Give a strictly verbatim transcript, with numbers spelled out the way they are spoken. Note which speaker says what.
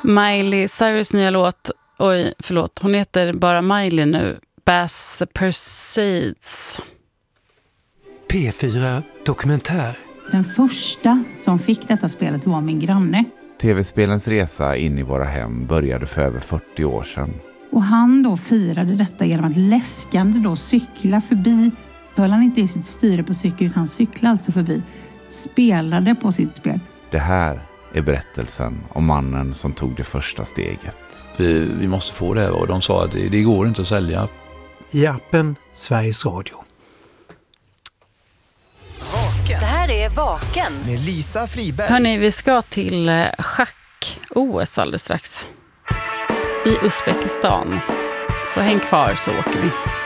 Speaker 1: Miley Cyrus nya låt, oj förlåt, hon heter bara Miley nu, Bass Proceeds.
Speaker 2: P fyra Dokumentär.
Speaker 3: Den första som fick detta spelet var min granne.
Speaker 4: Tv-spelens resa in i våra hem började för över fyrtio år sedan.
Speaker 3: Och han då firade detta genom att läskande då cykla förbi. Höll han inte i sitt styre på cykeln utan cyklade alltså förbi. Spelade på sitt spel.
Speaker 4: Det här är berättelsen om mannen som tog det första steget.
Speaker 5: Vi, vi måste få det här och de sa att det, det går inte att sälja.
Speaker 2: I appen Sveriges Radio.
Speaker 6: Vaken. Det här är Vaken.
Speaker 7: Med Lisa Friberg.
Speaker 1: Hörrni, vi ska till schack-O S alldeles strax. I Uzbekistan. Så häng kvar så åker vi.